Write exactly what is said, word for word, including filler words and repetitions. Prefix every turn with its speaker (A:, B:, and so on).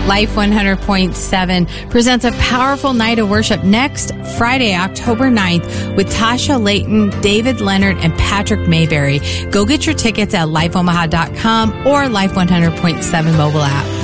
A: Life one hundred point seven presents a powerful night of worship next Friday, October ninth with Tasha Layton, David Leonard, and Patrick Mayberry. Go get your tickets at life omaha dot com or Life one hundred point seven mobile app.